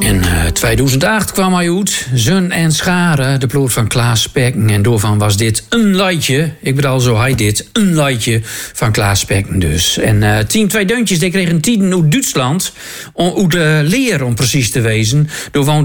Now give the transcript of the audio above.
In 2008 kwam hij uit, Zun en Scharen, de ploeg van Klaas Spekken. En doorvan was dit een liedje. Ik bedoel, zo hij dit, een liedje van Klaas Spekken dus. En Team Twee Deuntjes, die kregen een tien uit Duitsland. Uit de leer, om precies te wezen. Door